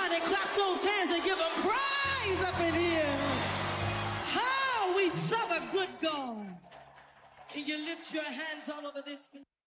Somebody clap those hands and give him praise up in here. How we serve a good God. Can you lift your hands all over this?